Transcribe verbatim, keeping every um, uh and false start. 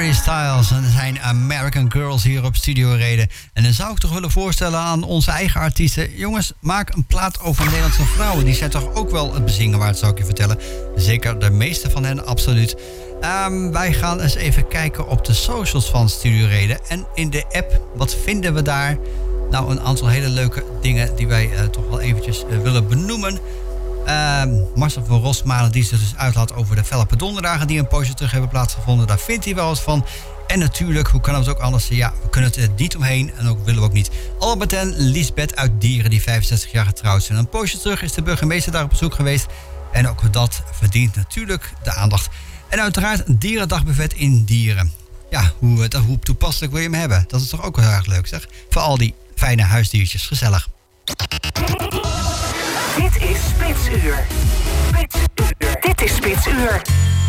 Harry Styles en zijn American Girls hier op Studio Reden. En dan zou ik toch willen voorstellen aan onze eigen artiesten. Jongens, maak een plaat over Nederlandse vrouwen. Die zijn toch ook wel het bezingen waard, zou ik je vertellen. Zeker de meeste van hen, absoluut. Um, wij gaan eens even kijken op de socials van Studio Reden. En in de app, wat vinden we daar? Nou, een aantal hele leuke dingen die wij uh, toch wel eventjes uh, willen benoemen. Uh, Marcel van Rosmalen die zich dus uitlaat over de Felpe Donderdagen die een poosje terug hebben plaatsgevonden. Daar vindt hij wel wat van. En natuurlijk, hoe kan het ook anders? Ja, we kunnen het er niet omheen en ook willen we ook niet. Albert en Lisbeth uit Dieren die vijfenzestig jaar getrouwd zijn. Een poosje terug is de burgemeester daar op bezoek geweest. En ook dat verdient natuurlijk de aandacht. En uiteraard een dierendagbuffet in Dieren. Ja, hoe, hoe toepasselijk wil je hem hebben? Dat is toch ook wel erg leuk, zeg? Voor al die fijne huisdiertjes. Gezellig. Dit is Spitsuur. Spitsuur. Dit is Spitsuur.